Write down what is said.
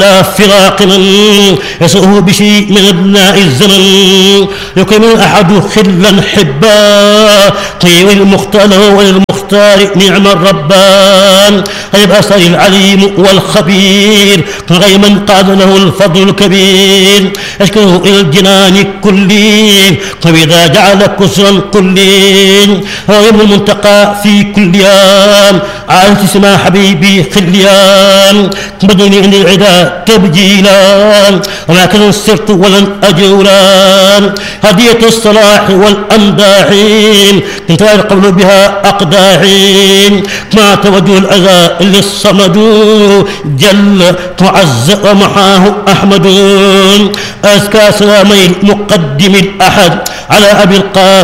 لا فراق من يسوءه بشيء من ابناء الزمن يكمل احد خلا حبا طيب المختار وللمختار نعم الربان غيب اثر العليم والخبير غيما قاد له الفضل الكبير اشكره الى الجنان كلين فاذا جعل كسرا كلين هو يوم المنتقى في كل يوم عالت اسمع حبيبي خليان بدني عند العدا تبجيلان ولكن سرت ولن أجولان هدية الصلاح والأمداحين كنت قبل بها أقداحين ما توجه الأذى للصمد جل تعز ومحاه أحمد أزكى سلامي المقدم الأحد على أبي القاسم